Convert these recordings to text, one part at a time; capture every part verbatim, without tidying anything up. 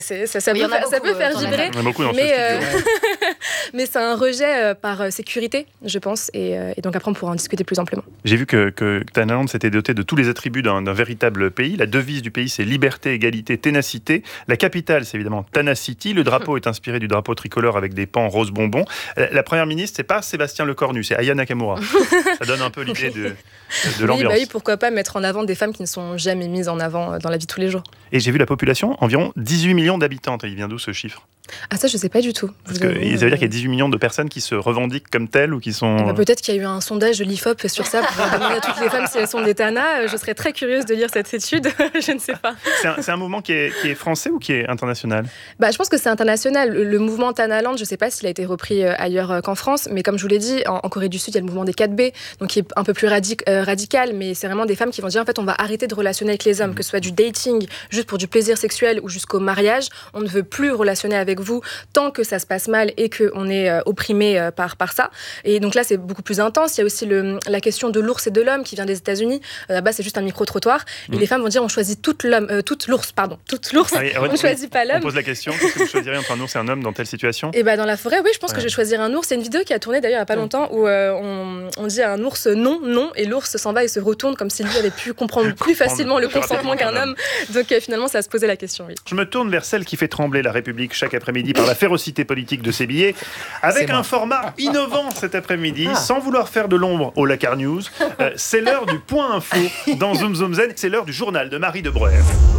C'est, ça, ça, oui, peut, faire, beaucoup, ça peut faire euh, vibrer, mais, euh, mais c'est un rejet euh, par euh, sécurité, je pense, et, euh, et donc après on pourra en discuter plus amplement. J'ai vu que, que Thailand s'était doté de tous les attributs d'un, d'un véritable pays. La devise du pays, c'est liberté, égalité, ténacité. La capitale, c'est évidemment Tana City. Le drapeau est inspiré du drapeau tricolore avec des pans rose bonbon. La, la première ministre, c'est pas Sébastien Lecornu, c'est Aya Nakamura. Ça donne un peu l'idée de, de l'ambiance. Oui, bah oui, pourquoi pas mettre en avant des femmes qui ne sont jamais mises en avant dans la vie de tous les jours. Et j'ai vu la population, environ dix-huit millions d'habitants. Il vient d'où ce chiffre ? Ah ça je sais pas du tout. Parce que avez, ça veut dire qu'il y a dix-huit millions de personnes qui se revendiquent comme telles ou qui sont... Bah, peut-être qu'il y a eu un sondage de l'I F O P sur ça pour demander à toutes les femmes si elles sont des Tana. Je serais très curieuse de lire cette étude, je ne sais pas. C'est un, c'est un mouvement qui est, qui est français ou qui est international ? Bah, je pense que c'est international. Le, le mouvement Tanaland, je ne sais pas s'il a été repris ailleurs qu'en France, mais comme je vous l'ai dit, en, en Corée du Sud, il y a le mouvement des quatre B, donc qui est un peu plus radic, euh, radical, mais c'est vraiment des femmes qui vont dire en fait on va arrêter de relationner avec les hommes, que ce soit du dating juste pour du plaisir sexuel ou jusqu'au mariage. On ne veut plus relationner avec vous tant que ça se passe mal et qu'on est euh, opprimé euh, par, par ça. Et donc là, c'est beaucoup plus intense. Il y a aussi le, la question de l'ours et de l'homme qui vient des États-Unis. Euh, là-bas, c'est juste un micro-trottoir. Mmh. Et les femmes vont dire on choisit toute, l'homme, euh, toute l'ours, pardon, toute l'ours. Ah oui, on ne oui, choisit pas l'homme. On pose la question qu'est-ce que vous choisiriez entre un ours et un homme dans telle situation ? Et bah, dans la forêt, oui, je pense ouais. que je vais choisir un ours. C'est une vidéo qui a tourné d'ailleurs il n'y a pas longtemps où euh, on, on dit à un ours non, non, et l'ours s'en va et se retourne comme si lui avait pu comprendre plus facilement le consentement qu'un homme. Donc euh, finalement, ça a se posé la question, oui. Je me tourne vers celle qui fait trembler la République chaque après-midi par la férocité politique de ses billets, avec un format innovant cet après-midi, ah. sans vouloir faire de l'ombre au Lakar News. Euh, c'est l'heure du point info dans Zoom Zoom Zen, c'est l'heure du journal de Marie de Breuer.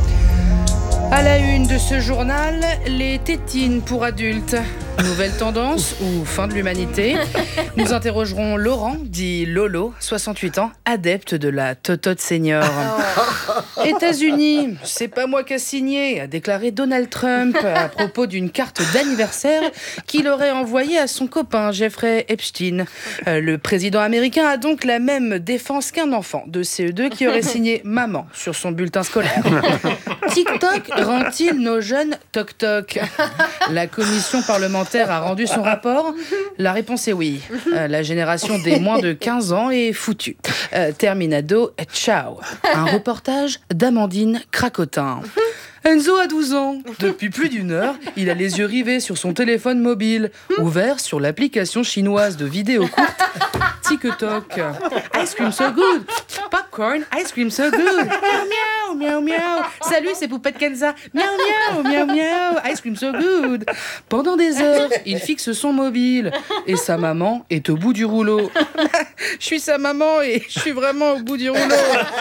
À la une de ce journal, les tétines pour adultes. Nouvelle tendance ou fin de l'humanité ? Nous interrogerons Laurent, dit Lolo, soixante-huit ans, adepte de la totote senior. Oh. États-Unis, c'est pas moi qui a signé, a déclaré Donald Trump à propos d'une carte d'anniversaire qu'il aurait envoyée à son copain Jeffrey Epstein. Euh, le président américain a donc la même défense qu'un enfant de C E deux qui aurait signé maman sur son bulletin scolaire. TikTok rend-il nos jeunes toc-toc ? La commission parlementaire a rendu son rapport ? La réponse est oui. Euh, la génération des moins de quinze ans est foutue. Euh, terminado, ciao. Un reportage d'Amandine Cracotin. Enzo a douze ans. Depuis plus d'une heure, il a les yeux rivés sur son téléphone mobile, ouvert sur l'application chinoise de vidéo courte TikTok. Ice cream so good. Popcorn, ice cream so good. Miaou, miaou, miaou. Salut, c'est Poupette Kenza. Miaou, miaou, miaou, miaou. Ice cream so good. Pendant des heures, il fixe son mobile et sa maman est au bout du rouleau. Je suis sa maman et je suis vraiment au bout du rouleau.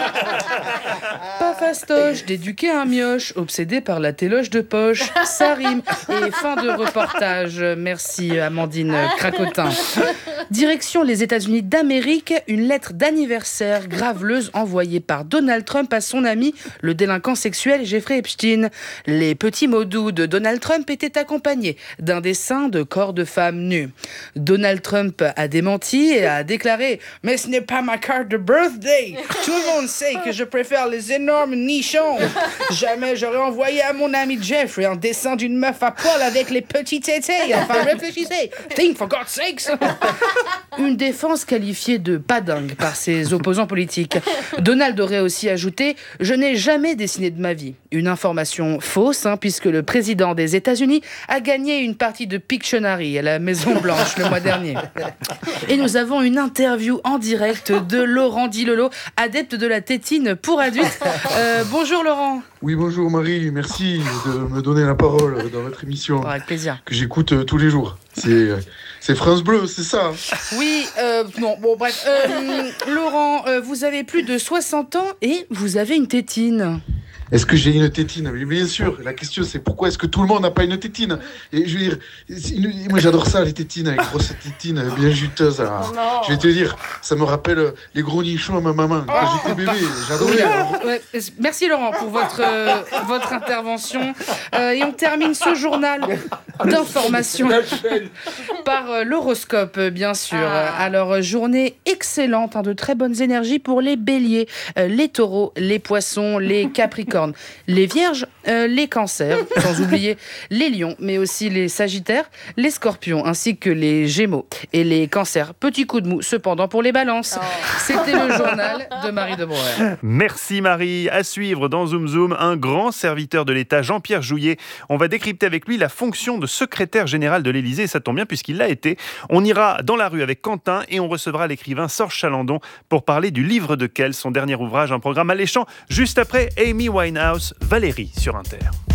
Pas fastoche d'éduquer un mioche obsédé par la téloche de poche. Ça rime. Et fin de reportage. Merci Amandine Cracotin. Direction les États-Unis d'Amérique, une lettre d'anniversaire graveleuse envoyée par Donald Trump à son ami, le délinquant sexuel Jeffrey Epstein. Les petits mots doux de Donald Trump étaient accompagnés d'un dessin de corps de femmes nues. Donald Trump a démenti et a déclaré « Mais ce n'est pas ma carte de birthday. Tout le monde sait que je préfère les énormes nichons. Jamais j'aurais envoyé à mon ami Jeffrey un dessin d'une meuf à poil avec les petits tétés. Enfin, réfléchissez. Think for God's sakes. » Une défense qualifiée de pas dingue par ses opposants politiques. Donald aurait aussi ajouté « Je n'ai jamais dessiné de ma vie ». Une information fausse, hein, puisque le président des États-Unis a gagné une partie de Pictionary à la Maison-Blanche le mois dernier. Et nous avons une interview en direct de Laurent Dilolo, adepte de la tétine pour adultes. Euh, bonjour Laurent. Oui, bonjour Marie, merci de me donner la parole dans votre émission. Avec plaisir. Que j'écoute euh, tous les jours. C'est, c'est France Bleu, c'est ça ? Oui, euh, non, bon bref. Euh, Laurent, euh, vous avez plus de soixante ans et vous avez une tétine. Est-ce que j'ai une tétine ? Mais bien sûr, la question c'est pourquoi est-ce que tout le monde n'a pas une tétine ? Et je veux dire, une... moi j'adore ça, les tétines, les grosses tétines bien juteuses. Oh je vais te dire, ça me rappelle les gros nichons à ma maman quand oh j'étais bébé, j'adorais. Oui, ouais, merci Laurent pour votre, euh, votre intervention. Euh, et on termine ce journal d'information par euh, l'horoscope, bien sûr. Ah. Alors, journée excellente, hein, de très bonnes énergies pour les béliers, euh, les taureaux, les poissons, les capricornes. Capricornes, les Vierges, euh, les Cancers, sans oublier les Lions, mais aussi les Sagittaires, les Scorpions, ainsi que les Gémeaux et les Cancers. Petit coup de mou, cependant, pour les Balances. Oh. C'était le journal de Marie de Brouwer. Merci Marie. À suivre dans Zoom Zoom, un grand serviteur de l'État, Jean-Pierre Jouyet. On va décrypter avec lui la fonction de secrétaire général de l'Élysée. Ça tombe bien puisqu'il l'a été. On ira dans la rue avec Quentin et on recevra l'écrivain Sorge Chalandon pour parler du livre de Kell, son dernier ouvrage, un programme alléchant, juste après Amy Winehouse, Valérie sur Inter.